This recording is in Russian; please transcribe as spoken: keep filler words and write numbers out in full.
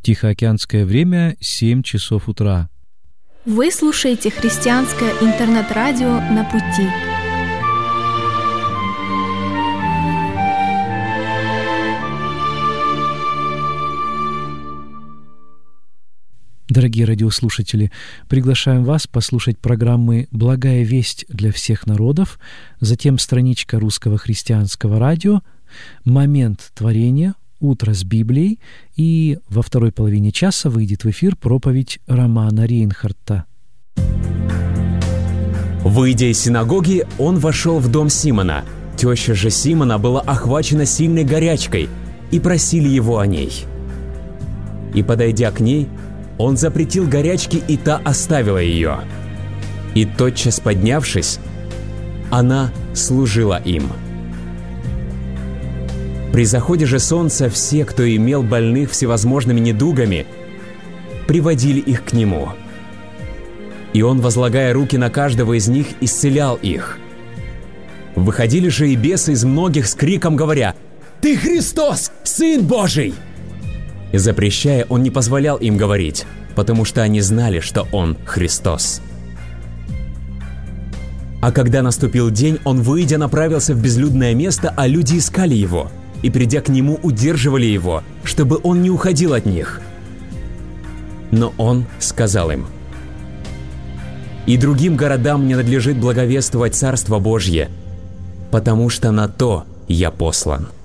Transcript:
Тихоокеанское время семь часов утра. Вы слушаете христианское интернет-радио «На пути». Дорогие радиослушатели, приглашаем вас послушать программы «Благая весть для всех народов», затем страничка Русского христианского радио, «Момент творения», «Утро с Библией», и во второй половине часа выйдет в эфир проповедь Романа Рейнхарта. Выйдя из синагоги, он вошел в дом Симона. Теща же Симона была охвачена сильной горячкой, и просили его о ней. И, подойдя к ней, он запретил горячке, и та оставила ее. И тотчас поднявшись, она служила им. При заходе же солнца все, кто имел больных всевозможными недугами, приводили их к нему. И он, возлагая руки на каждого из них, исцелял их. Выходили же и бесы из многих с криком говоря: «Ты Христос, Сын Божий!» И запрещая, он не позволял им говорить, потому что они знали, что он Христос. А когда наступил день, он, выйдя, направился в безлюдное место, а люди искали его, и, придя к нему, удерживали его, чтобы он не уходил от них. Но он сказал им: «И другим городам не надлежит благовествовать Царство Божье, потому что на то я послан».